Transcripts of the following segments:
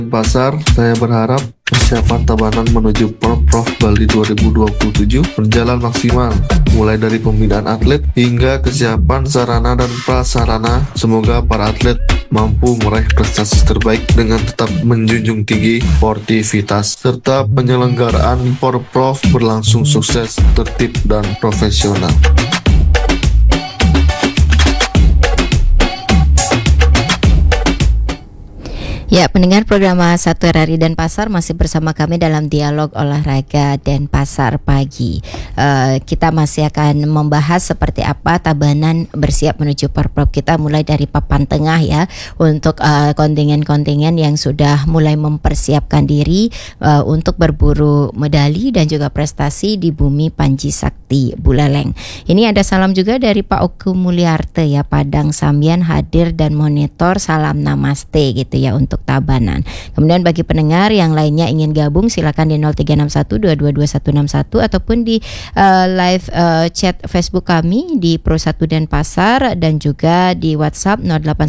Pasar, saya berharap persiapan Tabanan menuju Porprov Bali 2027 berjalan maksimal, mulai dari pembinaan atlet hingga kesiapan sarana dan prasarana. Semoga para atlet mampu meraih prestasi terbaik dengan tetap menjunjung tinggi sportivitas, serta penyelenggaraan Porprov berlangsung sukses, tertib, dan profesional. Ya, pendengar program Satu RRI Denpasar masih bersama kami dalam dialog olahraga Denpasar pagi. Kita masih akan membahas seperti apa Tabanan bersiap menuju Porprov. Kita mulai dari papan tengah ya, untuk kontingen-kontingen yang sudah mulai mempersiapkan diri untuk berburu medali dan juga prestasi di bumi Panji Sakti Buleleng. Ini ada salam juga dari Pak Oku Mulyarte ya, Padang Sambian hadir dan monitor, salam namaste gitu ya untuk Tabanan. Kemudian bagi pendengar yang lainnya ingin gabung, silakan di 0361222161 ataupun di live chat Facebook kami di Pro 1 Denpasar, dan juga di WhatsApp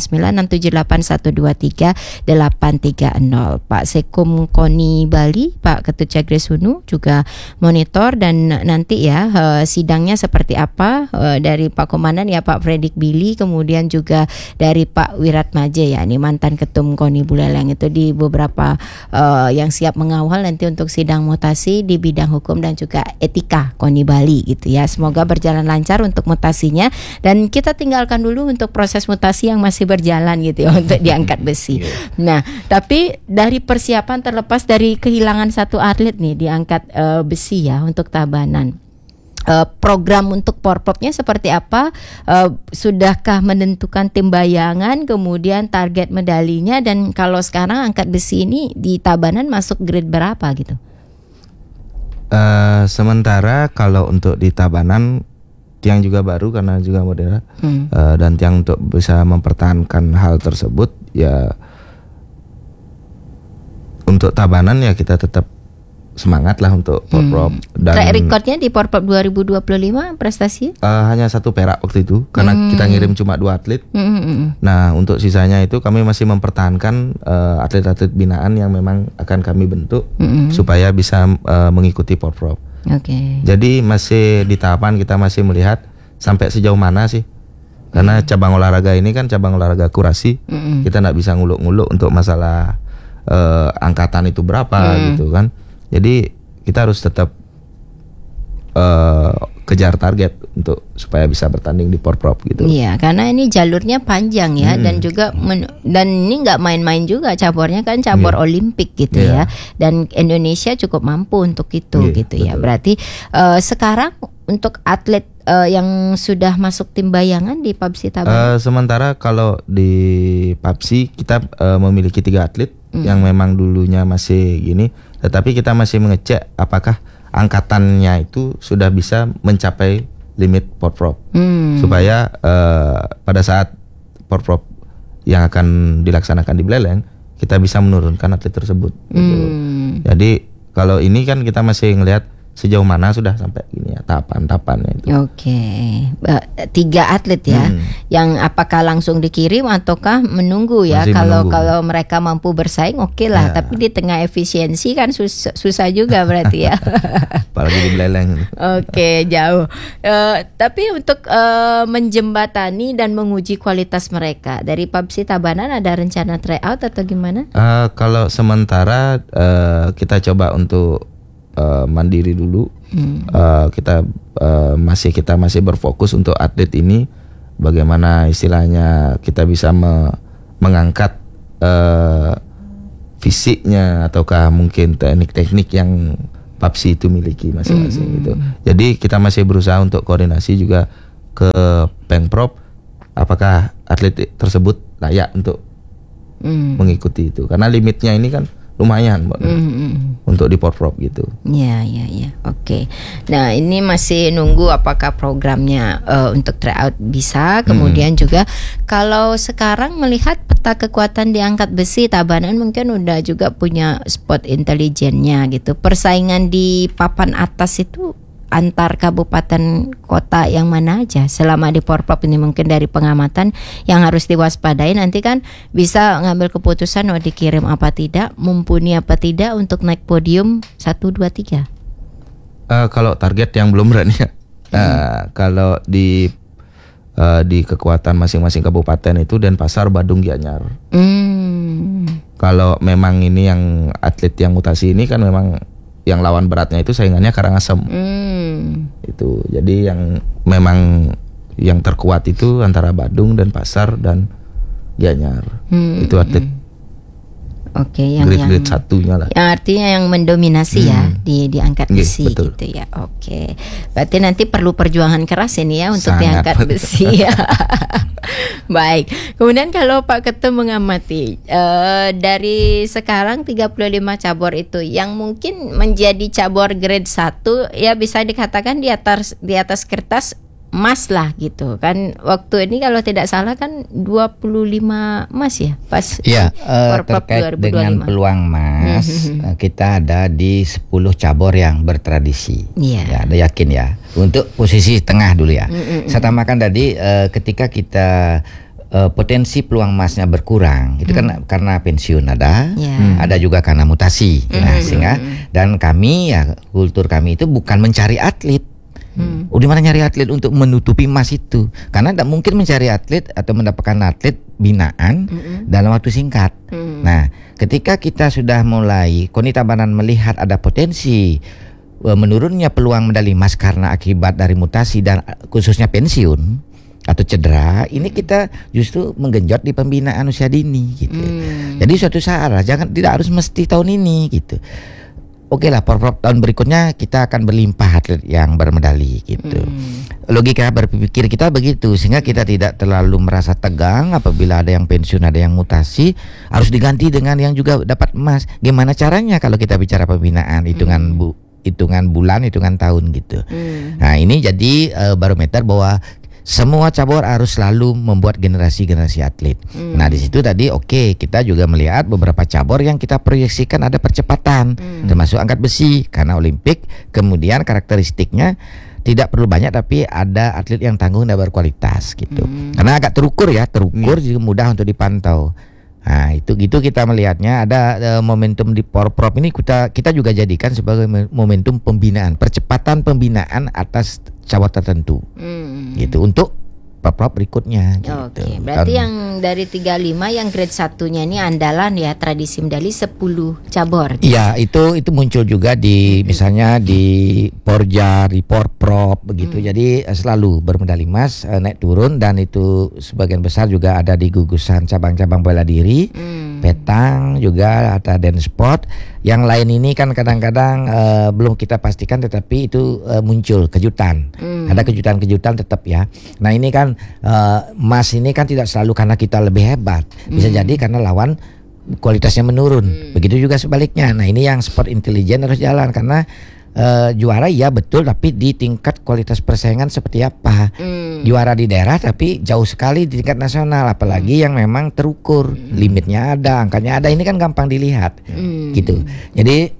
089678123830. Pak Sekum Koni Bali, Pak Ketut Cagres Hunu juga monitor, dan nanti ya sidangnya seperti apa dari Pak Komandan ya, Pak Fredik Billy, kemudian juga dari Pak Wirat Maje ya, ini mantan Ketum Koni Buleleng, itu di beberapa yang siap mengawal nanti untuk sidang mutasi di bidang hukum dan juga etika Koni Bali gitu ya. Semoga berjalan lancar untuk mutasinya, dan kita tinggalkan dulu untuk proses mutasi yang masih berjalan gitu ya untuk diangkat besi. Nah, tapi dari persiapan, terlepas dari kehilangan satu atlet nih diangkat besi ya untuk Tabanan, program untuk Porprovnya seperti apa? Sudahkah menentukan tim bayangan, kemudian target medalinya, dan kalau sekarang angkat besi ini di Tabanan masuk grade berapa gitu? Sementara kalau untuk di Tabanan, Tiang juga baru karena juga modern, dan Tiang untuk bisa mempertahankan hal tersebut ya, untuk Tabanan ya kita tetap semangat lah untuk Porprov. Dan track recordnya di Porprov 2025 prestasi? Hanya 1 perak waktu itu karena kita ngirim cuma 2 atlet. Nah, untuk sisanya itu kami masih mempertahankan atlet-atlet binaan yang memang akan kami bentuk supaya bisa mengikuti Porprov. Jadi masih di tahapan kita masih melihat sampai sejauh mana sih, karena cabang olahraga ini kan cabang olahraga kurasi. Kita nggak bisa nguluk-nguluk untuk masalah angkatan itu berapa gitu kan. Jadi kita harus tetap kejar target untuk supaya bisa bertanding di Porprov gitu. Iya, karena ini jalurnya panjang ya, dan juga dan ini nggak main-main juga, cabornya kan cabur olimpik gitu ya, dan Indonesia cukup mampu untuk itu gitu ya. Berarti sekarang untuk atlet yang sudah masuk tim bayangan di PABSI Tabanan? Sementara kalau di PABSI kita memiliki 3 atlet yang memang dulunya masih gini, tetapi kita masih mengecek apakah angkatannya itu sudah bisa mencapai limit Porprov, supaya pada saat Porprov yang akan dilaksanakan di Buleleng kita bisa menurunkan atlet tersebut gitu. Jadi kalau ini kan kita masih ngelihat sejauh mana sudah sampai gini ya, tahapan-tahapannya itu. 3 atlet ya, yang apakah langsung dikirim ataukah menunggu ya? Kalau mereka mampu bersaing oke lah, tapi di tengah efisiensi kan susah juga berarti ya. Apalagi di Buleleng. Jauh. Tapi untuk menjembatani dan menguji kualitas mereka, dari PABSI Tabanan ada rencana tryout atau gimana? Kalau sementara kita coba untuk mandiri dulu. Kita masih berfokus untuk atlet ini, bagaimana istilahnya kita bisa mengangkat fisiknya ataukah mungkin teknik-teknik yang PABSI itu miliki masing-masing gitu. Jadi kita masih berusaha untuk koordinasi juga ke Pengprov, apakah atlet tersebut layak untuk mengikuti itu, karena limitnya ini kan lumayan untuk di Porprov gitu. Ya. Oke. Nah, ini masih nunggu apakah programnya untuk tryout bisa. Kemudian juga kalau sekarang melihat peta kekuatan di angkat besi, Tabanan mungkin udah juga punya spot intelijennya gitu. Persaingan di papan atas itu antar kabupaten kota yang mana aja selama di Porprov ini, mungkin dari pengamatan yang harus diwaspadai nanti kan bisa ngambil keputusan mau dikirim apa tidak, mumpuni apa tidak untuk naik podium 1, 2, 3. Kalau target yang belum berani ya. Kalau di kekuatan masing-masing kabupaten itu Denpasar, Badung, Gianyar. Kalau memang ini yang atlet yang mutasi ini kan memang yang lawan beratnya itu saingannya Karangasem. Itu jadi yang memang yang terkuat itu antara Badung, Denpasar dan Gianyar. Itu atlet Oke, yang grade satunya lah. Yang artinya yang mendominasi ya di angkat besi betul. gitu ya. Oke. Berarti nanti perlu perjuangan keras ini ya untuk Sangat diangkat besi ya. Baik. Kemudian kalau Pak Ketum mengamati dari sekarang 35 cabur itu yang mungkin menjadi cabur grade 1 ya bisa dikatakan di atas kertas emas lah gitu kan. Waktu ini kalau tidak salah kan 25 emas ya pas Ya, Porprov terkait 2025. dengan peluang emas, kita ada di 10 cabur yang bertradisi. Iya. Ya, ada yakin ya. Untuk posisi tengah dulu ya. Saya tambahkan tadi ketika kita potensi peluang emasnya berkurang, itu kan karena pensiun ada juga karena mutasi. Nah, sehingga dan kami ya kultur kami itu bukan mencari atlet. Di mana nyari atlet untuk menutupi emas itu? Karena tidak mungkin mencari atlet atau mendapatkan atlet binaan dalam waktu singkat. Nah, ketika kita sudah mulai KONI Tabanan melihat ada potensi menurunnya peluang medali emas karena akibat dari mutasi dan khususnya pensiun atau cedera, ini kita justru menggenjot di pembinaan usia dini gitu. Jadi suatu saat tidak harus mesti tahun ini gitu. Oke lah, Porprov tahun berikutnya kita akan berlimpah atlet yang bermedali gitu. Logika berpikir kita begitu, sehingga kita tidak terlalu merasa tegang apabila ada yang pensiun, ada yang mutasi, harus diganti dengan yang juga dapat emas. Gimana caranya kalau kita bicara pembinaan, hitungan bulan, hitungan tahun gitu. Nah, ini jadi barometer bahwa semua cabur harus selalu membuat generasi-generasi atlet. Nah, di situ tadi kita juga melihat beberapa cabur yang kita proyeksikan ada percepatan, termasuk angkat besi karena Olimpik. Kemudian karakteristiknya tidak perlu banyak tapi ada atlet yang tangguh dan berkualitas gitu. Karena agak terukur juga mudah untuk dipantau. Nah, itu gitu kita melihatnya ada momentum di Porprov ini kita juga jadikan sebagai momentum pembinaan, percepatan pembinaan atas cabur tertentu. Gitu untuk Porprov berikutnya gitu. Oke, berarti yang dari 35 yang grade 1-nya ini andalan ya, tradisi medali 10 cabur. Iya, itu muncul juga di misalnya di Porja, di Porprov begitu. Jadi selalu bermedali emas naik turun, dan itu sebagian besar juga ada di gugusan cabang-cabang bela diri. Petang juga ada Densport. Yang lain ini kan kadang-kadang belum kita pastikan, tetapi itu muncul kejutan. Ada kejutan-kejutan tetap ya. Nah, ini kan emas ini kan tidak selalu karena kita lebih hebat. Bisa jadi karena lawan kualitasnya menurun. Begitu juga sebaliknya. Nah, ini yang sport intelijen harus jalan, karena juara ya betul, tapi di tingkat kualitas persaingan seperti apa? Juara di daerah tapi jauh sekali di tingkat nasional, apalagi yang memang terukur, limitnya ada, angkanya ada, ini kan gampang dilihat. Gitu. Jadi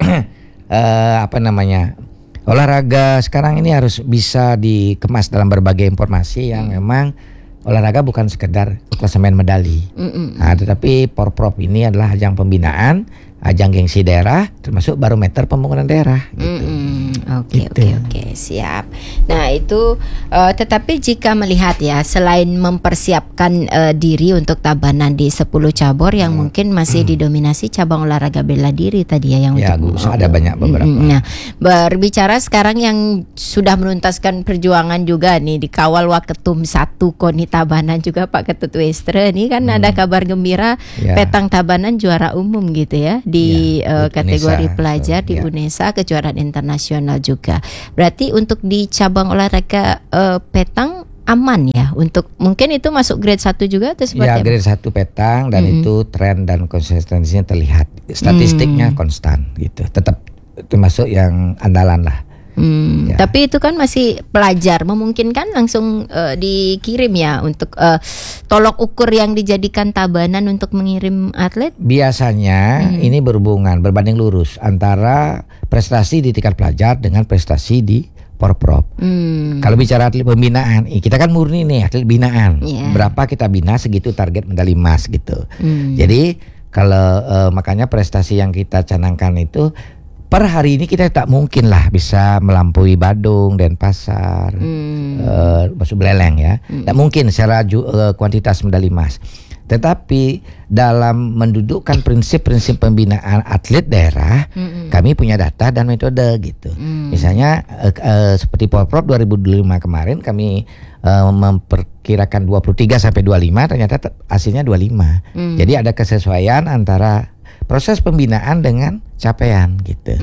olahraga sekarang ini harus bisa dikemas dalam berbagai informasi yang memang olahraga bukan sekedar klasemen medali. Nah, tetapi Porprov ini adalah ajang pembinaan, ajang gengsi daerah, termasuk barometer pembangunan daerah. Gitu. Oke, siap. Nah, itu tetapi jika melihat ya, selain mempersiapkan diri untuk Tabanan di 10 cabur yang mungkin masih didominasi cabang olahraga bela diri tadi ya, yang Ya, ada banyak beberapa. Nah, berbicara sekarang yang sudah menuntaskan perjuangan juga nih, dikawal Waketum 1 KONI Tabanan juga Pak Ketut Westre nih kan ada kabar gembira, Petang Tabanan juara umum gitu ya di kategori UNESA, pelajar di UNESA, kejuaraan internasional juga. Berarti untuk di cabang olahraga petang aman ya, untuk mungkin itu masuk grade 1 juga atau seperti Ya, apa? grade 1 petang, dan itu tren dan konsistensinya terlihat, statistiknya konstan gitu. Tetap termasuk yang andalan lah. Ya. Tapi itu kan masih pelajar, memungkinkan langsung dikirim ya untuk tolok ukur yang dijadikan Tabanan untuk mengirim atlet. Biasanya ini berhubungan berbanding lurus antara prestasi di tingkat pelajar dengan prestasi di Porprov. Kalau bicara atlet pembinaan, kita kan murni nih atlet binaan. Berapa kita bina segitu target medali emas gitu. Jadi kalau makanya prestasi yang kita canangkan itu per hari ini kita tak mungkin lah bisa melampaui Badung, Denpasar, masuk Beleleng ya. Tak mungkin secara kuantitas medali emas. Tetapi dalam mendudukkan prinsip-prinsip pembinaan atlet daerah, kami punya data dan metode gitu. Misalnya seperti Porprov 2025 kemarin kami memperkirakan 23 sampai 25, ternyata hasilnya 25. Jadi ada kesesuaian antara proses pembinaan dengan capaian gitu.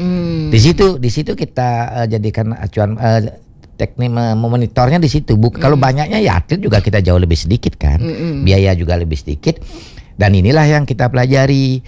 Di situ kita jadikan acuan teknik memonitornya di situ. Kalau banyaknya ya atlet juga kita jauh lebih sedikit kan. Biaya juga lebih sedikit. Dan inilah yang kita pelajari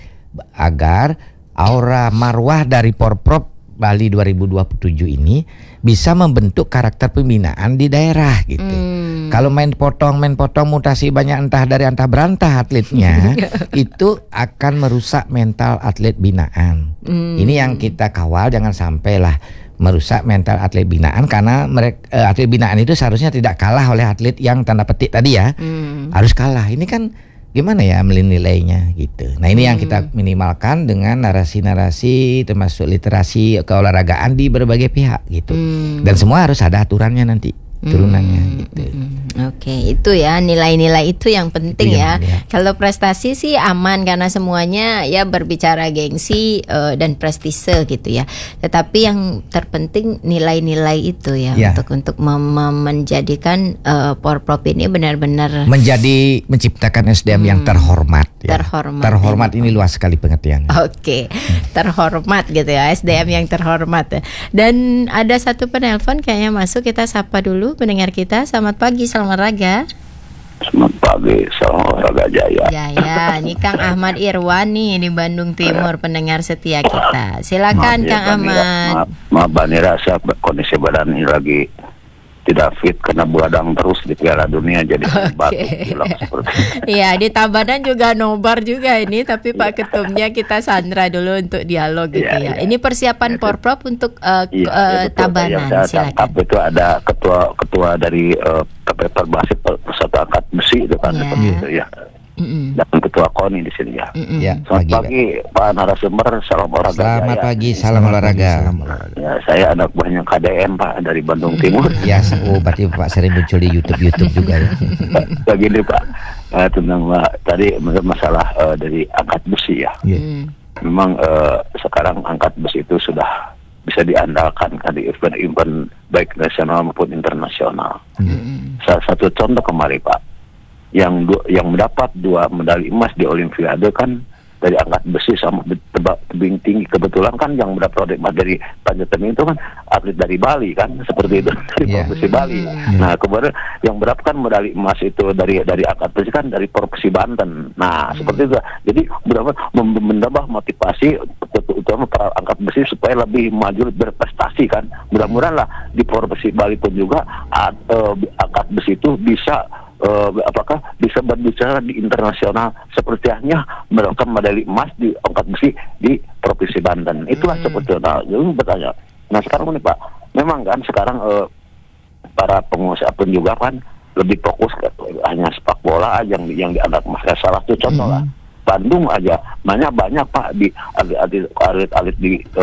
agar aura marwah dari Porprov Bali 2027 ini bisa membentuk karakter pembinaan di daerah gitu. Kalau main potong mutasi banyak entah dari antah berantah atletnya itu akan merusak mental atlet binaan. Ini yang kita kawal, jangan sampai lah merusak mental atlet binaan, karena mereka atlet binaan itu seharusnya tidak kalah oleh atlet yang tanda petik tadi ya. Harus kalah. Ini kan gimana ya menilainya gitu. Nah ini yang kita minimalkan dengan narasi-narasi termasuk literasi keolahragaan di berbagai pihak gitu. Dan semua harus ada aturannya nanti turunannya gitu. Oke, itu ya nilai-nilai itu yang penting Itu ya. ya. Kalau prestasi sih aman karena semuanya ya berbicara gengsi dan prestise gitu ya. Tetapi yang terpenting nilai-nilai itu ya, Ya. untuk menjadikan Porprov ini benar-benar menciptakan SDM yang terhormat ya. Terhormat. Ini luas sekali pengertiannya. Oke, terhormat gitu ya, SDM yang terhormat. Dan ada satu penelpon kayaknya masuk, kita sapa dulu pendengar kita. Selamat pagi, selamat olahraga. Selamat pagi, salam olahraga Jaya. Jaya, ini Kang Ahmad Irwan nih di Bandung Timur, pendengar setia kita. Silakan Kang Ahmad. Maaf Bani rasa kondisi badan ini lagi tidak fit karena begadang terus di Piala Dunia, jadi batuk pilek seperti itu. Iya, di Tabanan juga nobar juga ini, tapi Pak Ketumnya kita sandra dulu untuk dialog gitu ya. Ini persiapan Porprov untuk Tabanan. Yang saya Silakan. tangkap itu ada ketua dari Perbasis peserta angkat besi itu kan seperti itu ya. Dan ketua KONI di sini ya. Ya, Selamat pagi Pak narasumber, salam olahraga. Selamat Jaya. pagi, salam olahraga. Ya, saya anak buahnya KDM Pak dari Bandung Timur. Ya, berarti Pak sering muncul di YouTube juga ya. Begini Pak, tentang tadi masalah dari angkat besi ya. Memang sekarang angkat besi itu sudah bisa diandalkan kan di event-event baik nasional maupun internasional. Salah satu contoh kemarin Pak, yang mendapat 2 medali emas di Olimpiade kan dari angkat besi sama tebing tinggi. Kebetulan kan yang mendapat emas dari panjat tebing itu kan atlet dari Bali kan, seperti itu dari Provinsi Bali. Nah kemudian yang mendapatkan medali emas itu dari angkat besi kan dari Provinsi Banten. Nah seperti itu. Jadi menambah motivasi utama para angkat besi supaya lebih maju berprestasi kan. Mudah-mudahan lah di Provinsi Bali pun juga angkat besi itu bisa apakah bisa berbicara di internasional seperti hanya mendapatkan medali emas di angkat besi di Provinsi Banten. Itulah seperti itu. Nah, jadi bertanya. Nah sekarang ini Pak, memang kan sekarang para pengusaha pun juga kan lebih fokus ke hanya sepak bola aja yang dianggap emas. Salah satu contoh lah. Bandung aja banyak Pak di atlet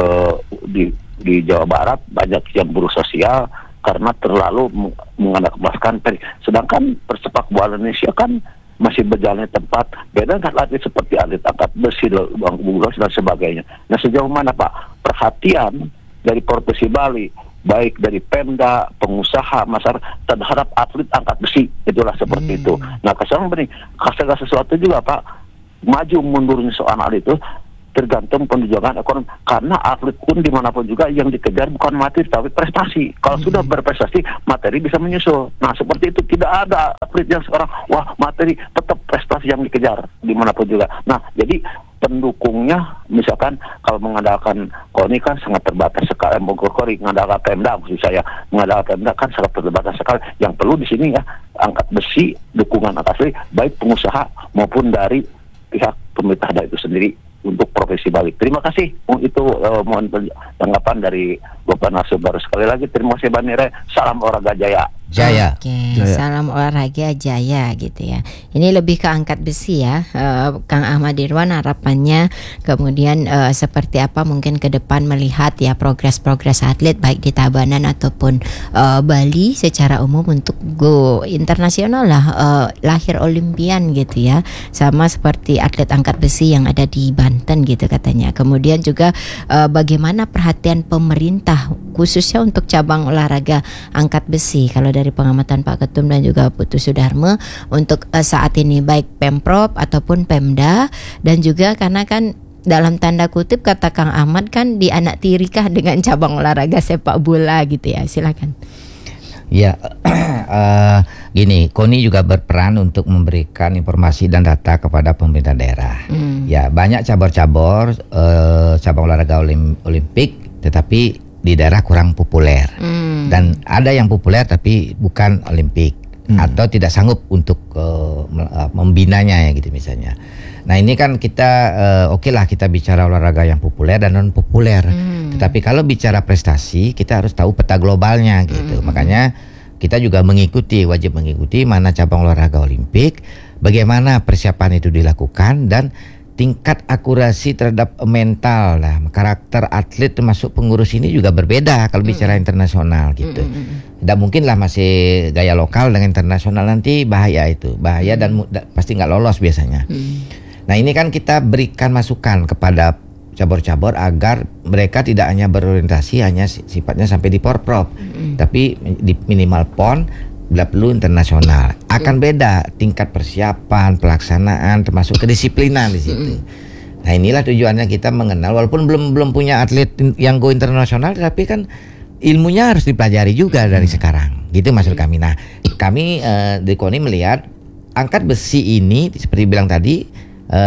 di Jawa Barat banyak yang buruh sosial karena terlalu mengandalkan sedangkan persepak bola Indonesia kan masih berjalannya tempat beda kan atlet seperti atlet angkat besi dan sebagainya. Nah sejauh mana Pak perhatian dari Provinsi Bali baik dari Pemda, pengusaha, masyarakat terhadap atlet angkat besi, itulah seperti itu. Nah kesan begini, segala sesuatu juga Pak maju mundurnya seorang atlet itu tergantung penunjukan ekonomi, karena atlet pun dimanapun juga yang dikejar bukan materi tapi prestasi. Kalau sudah berprestasi materi bisa menyusul. Nah seperti itu, tidak ada atlet yang sekarang wah materi, tetap prestasi yang dikejar dimanapun juga. Nah jadi pendukungnya misalkan kalau mengandalkan KONI kan sangat terbatas sekali, mengandalkan Pemda maksud saya, mengandalkan Pemda kan sangat terbatas sekali. Yang perlu di sini ya angkat besi, dukungan angkat besi baik pengusaha maupun dari pihak pemerintah itu sendiri untuk Provinsi Bali. Terima kasih. Itu mohon tanggapan dari Bapak Narasumber. Sekali lagi terima kasih Bang Nire. Salam olahraga jaya. Jaya. Oke, salam olahraga jaya gitu ya. Ini lebih ke angkat besi ya, Kang Ahmad Irwan, harapannya kemudian seperti apa mungkin ke depan melihat ya progres atlet baik di Tabanan ataupun Bali secara umum untuk go internasional lah, lahir Olimpian gitu ya, sama seperti atlet angkat besi yang ada di Banten gitu katanya. Kemudian juga bagaimana perhatian pemerintah khususnya untuk cabang olahraga angkat besi kalau dari pengamatan Pak Ketum dan juga Putu Sudarmo untuk saat ini baik Pemprov ataupun Pemda, dan juga karena kan dalam tanda kutip kata Kang Ahmad kan dianak tirikah dengan cabang olahraga sepak bola gitu ya. Silakan. Ya, gini, KONI juga berperan untuk memberikan informasi dan data kepada pemerintah daerah. Ya, banyak cabur-cabur cabang olahraga olimpik, tetapi di daerah kurang populer. Dan ada yang populer tapi bukan olimpik atau tidak sanggup untuk membinanya ya gitu misalnya. Nah ini kan kita oke lah kita bicara olahraga yang populer dan non populer. Tetapi kalau bicara prestasi kita harus tahu peta globalnya gitu. Makanya kita juga wajib mengikuti mana cabang olahraga olimpik, bagaimana persiapan itu dilakukan, dan tingkat akurasi terhadap mental lah, karakter atlet termasuk pengurus ini juga berbeda kalau bicara internasional gitu. Tidak mungkin lah masih gaya lokal dengan internasional, nanti bahaya dan pasti nggak lolos biasanya. Nah ini kan kita berikan masukan kepada cabur-cabur agar mereka tidak hanya berorientasi hanya sifatnya sampai di porprov, tapi di minimal pon. Bila perlu internasional akan beda tingkat persiapan, pelaksanaan, termasuk kedisiplinan di situ. Nah inilah tujuannya kita mengenal, walaupun belum punya atlet yang go internasional, tapi kan ilmunya harus dipelajari juga dari sekarang. Gitu maksud kami. Nah kami di KONI melihat angkat besi ini seperti bilang tadi.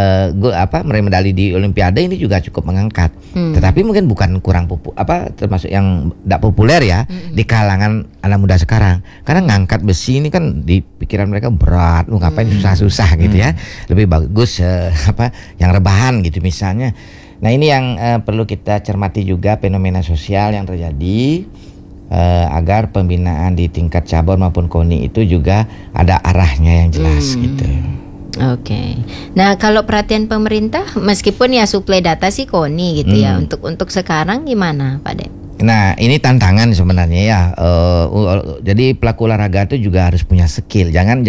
Meraih medali di Olimpiade ini juga cukup mengangkat, tetapi mungkin bukan kurang termasuk yang tidak populer ya di kalangan anak muda sekarang, karena ngangkat besi ini kan di pikiran mereka berat, ngapain susah-susah gitu ya, lebih bagus yang rebahan gitu misalnya. Nah ini yang perlu kita cermati juga fenomena sosial yang terjadi, agar pembinaan di tingkat cabur maupun KONI itu juga ada arahnya yang jelas gitu. Oke. Nah, kalau perhatian pemerintah meskipun ya suplai data sih KONI gitu ya. Untuk sekarang gimana, Pak De? Nah, ini tantangan sebenarnya ya. Jadi pelaku olahraga itu juga harus punya skill. Jangan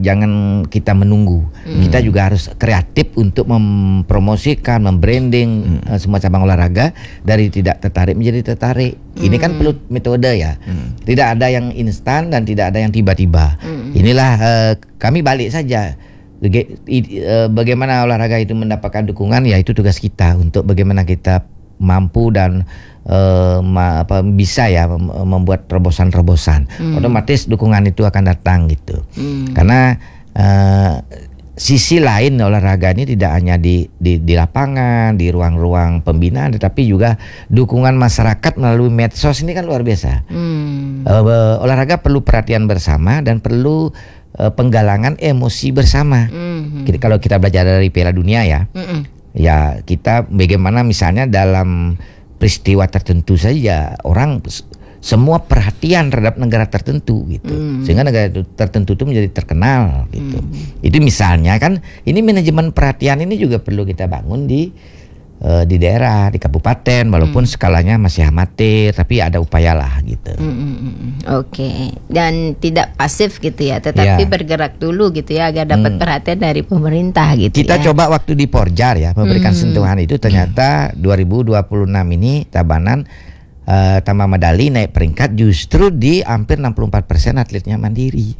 kita menunggu. Kita juga harus kreatif untuk mempromosikan, membranding semua cabang olahraga dari tidak tertarik menjadi tertarik. Ini kan perlu metode ya. Tidak ada yang instan dan tidak ada yang tiba-tiba. Inilah kami balik saja. Bagaimana olahraga itu mendapatkan dukungan, ya itu tugas kita untuk bagaimana kita mampu dan bisa ya membuat terobosan-terobosan. Otomatis dukungan itu akan datang gitu. Karena sisi lain olahraga ini tidak hanya di lapangan, di ruang-ruang pembinaan, tetapi juga dukungan masyarakat melalui medsos ini kan luar biasa. Olahraga perlu perhatian bersama dan perlu penggalangan emosi bersama. Jadi kalau kita belajar dari Piala Dunia ya, ya kita bagaimana misalnya dalam peristiwa tertentu saja orang semua perhatian terhadap negara tertentu gitu, sehingga negara tertentu itu menjadi terkenal gitu. Itu misalnya kan, ini manajemen perhatian ini juga perlu kita bangun di daerah, di kabupaten, walaupun skalanya masih amatir, tapi ada upaya lah gitu. Oke. Dan tidak pasif gitu ya, tetapi bergerak dulu gitu ya agar dapat perhatian dari pemerintah gitu. Kita coba waktu di Porjar ya memberikan sentuhan itu, ternyata 2026 ini Tabanan tambah medali, naik peringkat justru di hampir 64% atletnya mandiri.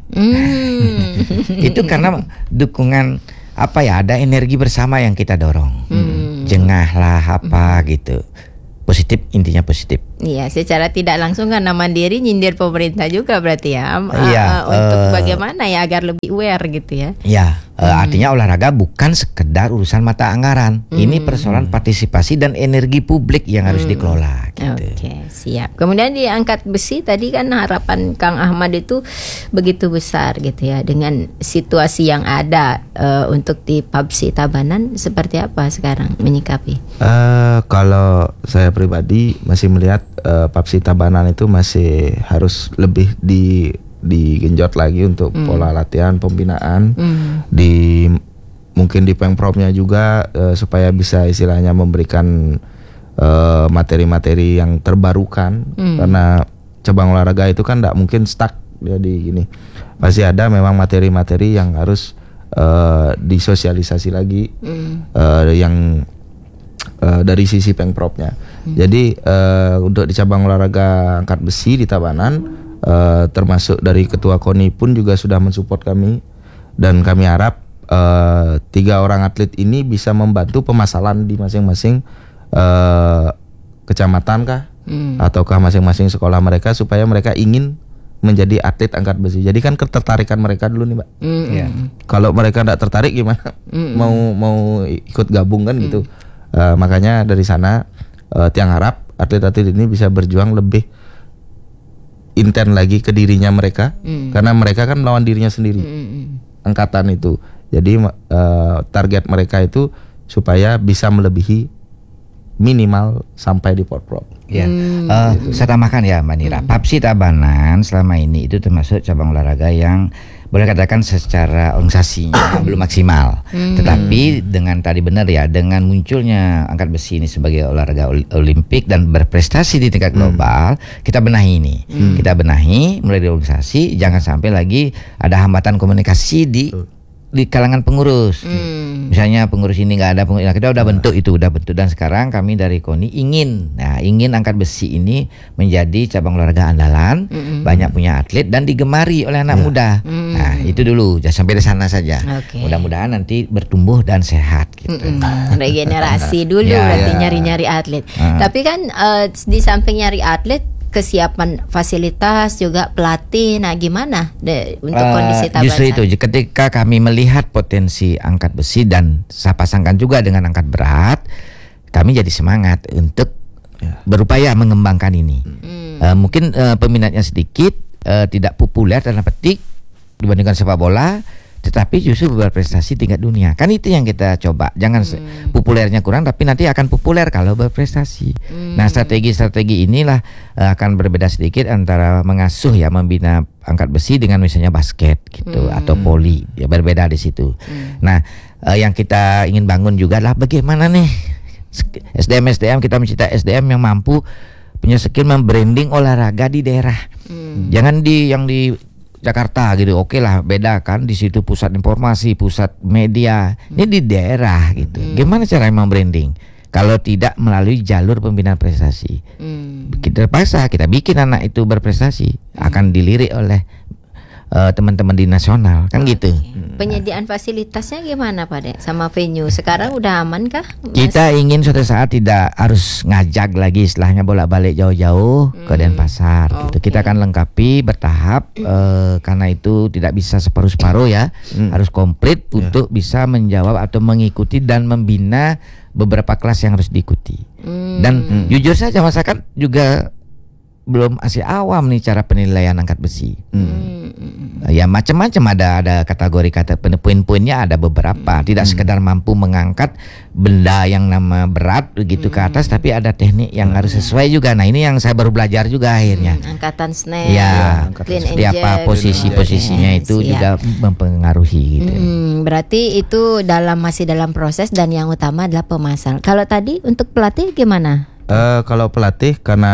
Itu karena dukungan ada energi bersama yang kita dorong. Jengah lah gitu. positif, intinya positif. Iya, secara tidak langsung karena mandiri nyindir pemerintah juga berarti ya. Iya, Untuk bagaimana ya agar lebih aware gitu ya. Ya, artinya olahraga bukan sekedar urusan mata anggaran. Ini persoalan partisipasi dan energi publik yang harus dikelola. Gitu. Oke, siap. Kemudian di angkat besi tadi kan harapan Kang Ahmad itu begitu besar gitu ya. Dengan situasi yang ada untuk di PABSI Tabanan, seperti apa sekarang menyikapi? Kalau saya pribadi masih melihat PABSI Tabanan itu masih harus lebih digenjot lagi untuk pola latihan pembinaan mungkin di Pengprovnya juga supaya bisa istilahnya memberikan materi-materi yang terbarukan karena cabang olahraga itu kan tidak mungkin stuck jadi gini, pasti ada memang materi-materi yang harus disosialisasi lagi yang dari sisi Pengprovnya. Jadi untuk di cabang olahraga angkat besi di Tabanan termasuk dari Ketua KONI pun juga sudah mensupport kami dan kami harap 3 orang atlet ini bisa membantu pemasalan di masing-masing kecamatan kah ataukah masing-masing sekolah mereka supaya mereka ingin menjadi atlet angkat besi. Jadi kan ketertarikan mereka dulu nih, Mbak. Kalau mereka tidak tertarik gimana? Mau ikut gabung kan gitu. Makanya dari sana Tiang harap atlet-atlet ini bisa berjuang lebih intens lagi ke dirinya mereka karena mereka kan melawan dirinya sendiri angkatan itu. Jadi target mereka itu supaya bisa melebihi minimal sampai di Porprov. Ya, saya tambahkan ya Mbak Nira, PABSI Tabanan selama ini itu termasuk cabang olahraga yang boleh katakan secara organisasinya belum maksimal. Tetapi dengan tadi benar ya, dengan munculnya angkat besi ini sebagai olahraga olimpik dan berprestasi di tingkat global, kita benahi ini. Kita benahi mulai dari organisasi, jangan sampai lagi ada hambatan komunikasi di kalangan pengurus. Misalnya pengurus ini nggak ada pengurus, kita udah bentuk dan sekarang kami dari KONI ingin angkat besi ini menjadi cabang olahraga andalan, banyak punya atlet dan digemari oleh anak muda. Nah itu dulu, jangan sampai di sana saja. Mudah-mudahan nanti bertumbuh dan sehat gitu. Regenerasi dulu berarti nyari-nyari atlet. Tapi kan di samping nyari atlet, kesiapan fasilitas juga pelatih, nah gimana untuk kondisi Tabanan? Justru itu, ketika kami melihat potensi angkat besi dan saya pasangkan juga dengan angkat berat, kami jadi semangat untuk berupaya mengembangkan ini. Mungkin peminatnya sedikit, tidak populer dalam petik dibandingkan sepak bola, tetapi justru berprestasi tingkat dunia. Kan itu yang kita coba. Jangan populernya kurang, tapi nanti akan populer kalau berprestasi. Nah, strategi-strategi inilah akan berbeda sedikit antara mengasuh ya, membina angkat besi dengan misalnya basket gitu atau voli. Ya berbeda di situ. Nah, yang kita ingin bangun juga adalah bagaimana nih SDM kita mencipta SDM yang mampu punya skill membranding olahraga di daerah. Jangan yang di Jakarta gitu, oke lah, beda kan di situ pusat informasi, pusat media. Ini di daerah gitu. Gimana cara membranding? Kalau tidak melalui jalur pembinaan prestasi, kita terpaksa kita bikin anak itu berprestasi, akan dilirik oleh teman-teman di nasional kan gitu. Penyediaan fasilitasnya gimana Pak Dek sama venue? Sekarang udah aman kah? Kita ingin suatu saat tidak harus ngajak lagi istilahnya bolak-balik jauh-jauh ke Denpasar gitu. Kita akan lengkapi bertahap karena itu tidak bisa separuh-separuh ya. Harus komplit untuk bisa menjawab atau mengikuti dan membina beberapa kelas yang harus diikuti. Dan jujur saja masyarakat juga belum masih awam nih cara penilaian angkat besi. Ya macam-macam, ada kategori poin-poinnya, ada beberapa. Tidak sekedar mampu mengangkat benda yang nama berat begitu ke atas, tapi ada teknik yang harus sesuai juga. Nah ini yang saya baru belajar juga akhirnya. Angkatan snare, clean seperti and apa jerk, posisinya itu juga mempengaruhi gitu. Berarti itu masih dalam proses dan yang utama adalah pemasal. Kalau tadi untuk pelatih gimana? Kalau pelatih karena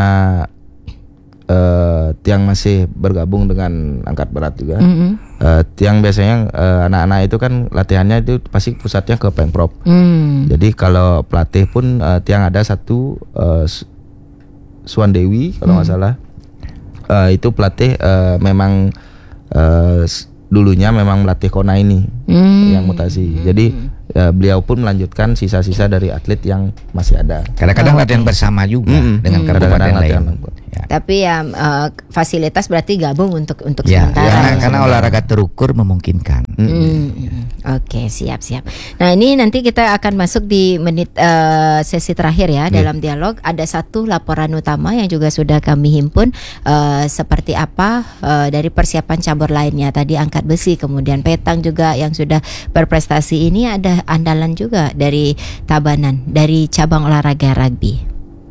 Tiang masih bergabung dengan angkat berat juga. Tiang biasanya anak-anak itu kan latihannya itu pasti pusatnya ke Pengprov. Jadi kalau pelatih pun Tiang ada satu Suan Dewi kalau nggak salah. Itu pelatih memang dulunya memang melatih Kona ini yang mutasi. Jadi beliau pun melanjutkan sisa-sisa dari atlet yang masih ada. Kadang-kadang latihan bersama juga dengan kabupaten lain. Ya. Tapi ya fasilitas berarti gabung untuk Ya, sementara. karena olahraga terukur memungkinkan. Oke, siap. Nah, ini nanti kita akan masuk di menit sesi terakhir ya dalam dialog. Ada satu laporan utama yang juga sudah kami himpun, seperti apa dari persiapan cabur lainnya. Tadi angkat besi, kemudian petang juga yang sudah berprestasi. Ini ada andalan juga dari Tabanan, dari cabang olahraga rugby.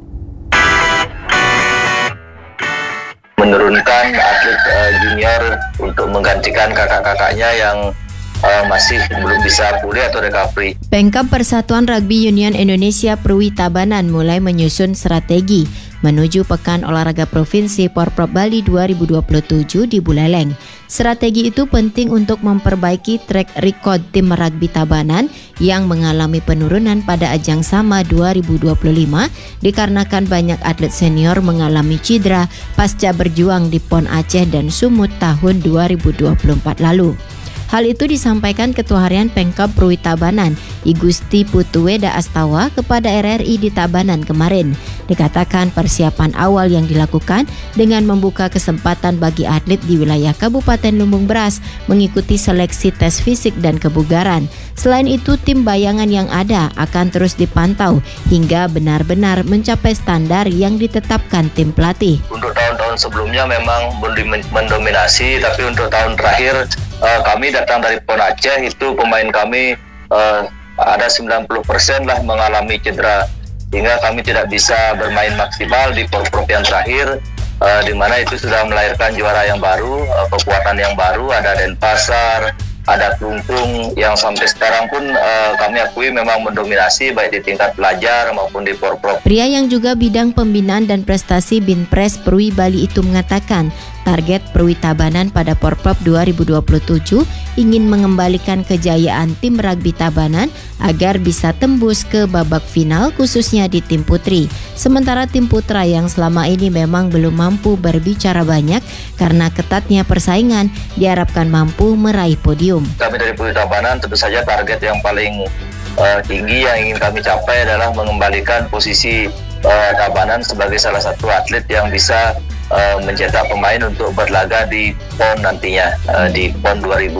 Menurunkan atlet junior untuk menggantikan kakak-kakaknya yang masih belum bisa pulih atau recovery. Pemkab Persatuan Rugby Union Indonesia Perwi Tabanan mulai menyusun strategi menuju Pekan Olahraga Provinsi Porprov Bali 2027 di Buleleng. Strategi itu penting untuk memperbaiki track record tim rugby Tabanan yang mengalami penurunan pada ajang sama 2025 dikarenakan banyak atlet senior mengalami cedera pasca berjuang di PON Aceh dan Sumut tahun 2024 lalu. Hal itu disampaikan Ketua Harian Pemkab Perwi Tabanan, I Gusti Putuweda Astawa kepada RRI di Tabanan kemarin. Dikatakan persiapan awal yang dilakukan dengan membuka kesempatan bagi atlet di wilayah Kabupaten Lumbung Beras mengikuti seleksi tes fisik dan kebugaran. Selain itu, tim bayangan yang ada akan terus dipantau hingga benar-benar mencapai standar yang ditetapkan tim pelatih. Untuk tahun-tahun sebelumnya memang mendominasi, tapi untuk tahun terakhir kami datang dari PON Aceh, itu pemain kami ada 90% lah mengalami cedera, hingga kami tidak bisa bermain maksimal di Porprov yang terakhir, di mana itu sudah melahirkan juara yang baru, kekuatan yang baru, ada Denpasar, ada Klungkung yang sampai sekarang pun kami akui memang mendominasi baik di tingkat pelajar maupun di Porprov. Pria yang juga bidang pembinaan dan prestasi Binpres Perwi Bali itu mengatakan target Perwi Tabanan pada Porprov 2027 ingin mengembalikan kejayaan tim rugby Tabanan agar bisa tembus ke babak final khususnya di tim putri. Sementara tim putra yang selama ini memang belum mampu berbicara banyak karena ketatnya persaingan diharapkan mampu meraih podium. Kami dari Perwi Tabanan tentu saja target yang paling tinggi yang ingin kami capai adalah mengembalikan posisi Tabanan sebagai salah satu atlet yang bisa mencetak pemain untuk berlaga di PON nantinya, di PON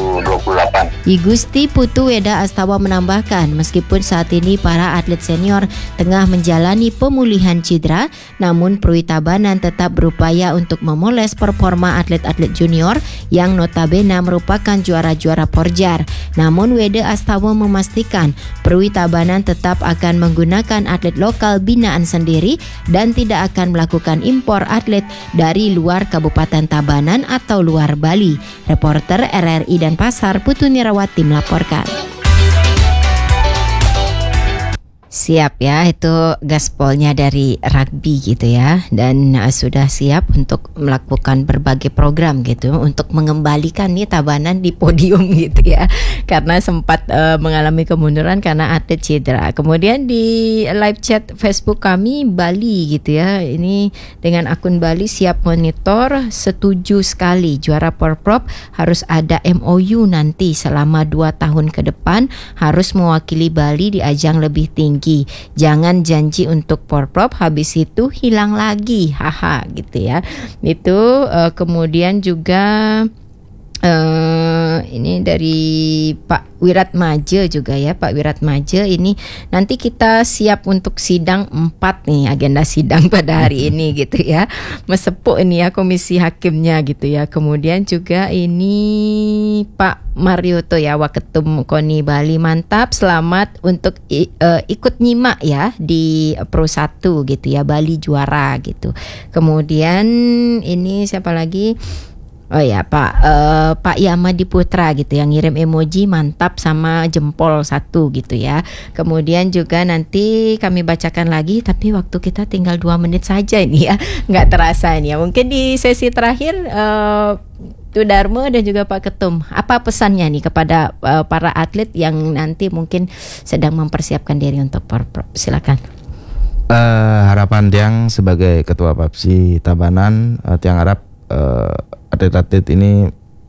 2028. I Gusti Putuweda Astawa menambahkan, meskipun saat ini para atlet senior tengah menjalani pemulihan cedera, namun Perwi Tabanan tetap berupaya untuk memoles performa atlet-atlet junior yang notabene merupakan juara-juara Porjar. Namun Weda Astawa memastikan Perwi Tabanan tetap akan menggunakan atlet lokal binaan sendiri dan tidak akan melakukan impor atlet dari luar Kabupaten Tabanan atau luar Bali. Reporter RRI Denpasar Putu Nirawati melaporkan. Siap ya, itu gaspolnya dari rugby gitu ya, dan sudah siap untuk melakukan berbagai program gitu untuk mengembalikan nih Tabanan di podium gitu ya, karena sempat mengalami kemunduran karena atlet cedera. Kemudian di live chat Facebook kami Bali gitu ya, ini dengan akun Bali siap monitor, setuju sekali juara Porprov harus ada MOU nanti selama 2 tahun ke depan harus mewakili Bali di ajang lebih tinggi. Jangan janji untuk Porprov habis itu hilang lagi, haha gitu ya. Itu kemudian juga ini dari Pak Wiratmaja juga ya, Pak Wiratmaja ini nanti kita siap untuk sidang 4 nih, agenda sidang pada hari ini gitu ya, mesepuk ini ya komisi hakimnya gitu ya. Kemudian juga ini Pak Marioto ya, Waketum KONI Bali, mantap, selamat untuk ikut nyimak ya di Pro 1 gitu ya, Bali juara gitu. Kemudian ini siapa lagi? Oh ya Pak Yamadi Putra gitu yang ngirim emoji mantap sama jempol 1 gitu ya. Kemudian juga nanti kami bacakan lagi, tapi waktu kita tinggal 2 menit saja ini ya, nggak terasa ini ya. Mungkin di sesi terakhir Darmo dan juga Pak Ketum, apa pesannya nih kepada para atlet yang nanti mungkin sedang mempersiapkan diri untuk Porprov? Silakan. Harapan Tiang sebagai Ketua Papsi Tabanan, Tiang harap atlet-atlet ini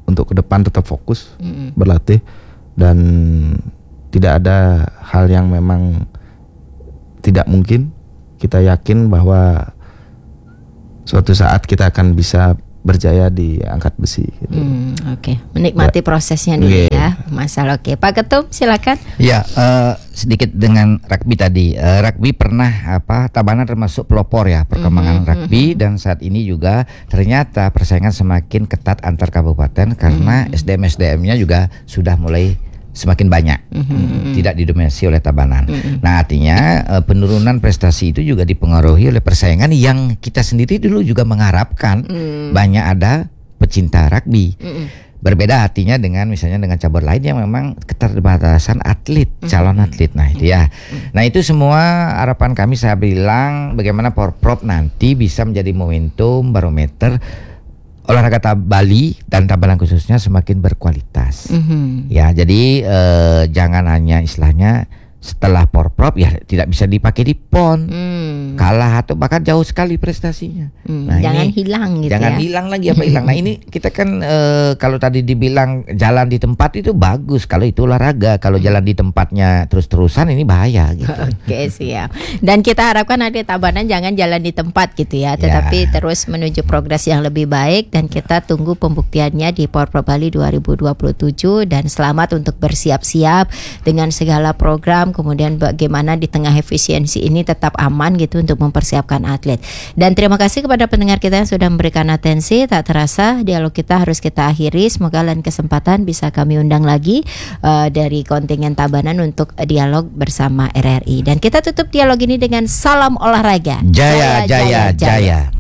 untuk ke depan tetap fokus berlatih, dan tidak ada hal yang memang tidak mungkin. Kita yakin bahwa suatu saat kita akan bisa berjaya di angkat besi gitu. Oke. Menikmati prosesnya dulu ya Mas Al. Oke, Pak Ketum silakan. Ya, sedikit dengan rugby tadi. Rugby pernah Tabanan termasuk pelopor ya perkembangan rugby, dan saat ini juga ternyata persaingan semakin ketat antar kabupaten karena SDM-nya juga sudah mulai semakin banyak, tidak didominasi oleh Tabanan. Nah, artinya penurunan prestasi itu juga dipengaruhi oleh persaingan yang kita sendiri dulu juga mengharapkan banyak ada pecinta rugby. Berbeda artinya dengan misalnya dengan cabur lain yang memang keterbatasan atlet, calon atlet. Nah, itu ya. Nah, itu semua harapan kami, saya bilang bagaimana Porprov nanti bisa menjadi momentum barometer olahraga Bali dan Tabanan khususnya semakin berkualitas. Ya, jadi jangan hanya istilahnya setelah Porprov ya tidak bisa dipakai di PON, kalah atau bahkan jauh sekali prestasinya. Nah, jangan ini, hilang gitu jangan ya. hilang lagi hilang. Nah, ini kita kan kalau tadi dibilang jalan di tempat itu bagus kalau itu olahraga, kalau jalan di tempatnya terus-terusan ini bahaya gitu. Oke, siap. Dan kita harapkan nanti Tabanan jangan jalan di tempat gitu ya, tetapi terus menuju progres yang lebih baik, dan kita tunggu pembuktiannya di Porprov Bali 2027, dan selamat untuk bersiap-siap dengan segala program, kemudian bagaimana di tengah efisiensi ini tetap aman gitu untuk mempersiapkan atlet. Dan terima kasih kepada pendengar kita yang sudah memberikan atensi. Tak terasa dialog kita harus kita akhiri. Semoga lain kesempatan bisa kami undang lagi dari kontingen Tabanan untuk dialog bersama RRI. Dan kita tutup dialog ini dengan salam olahraga. Jaya, jaya, jaya.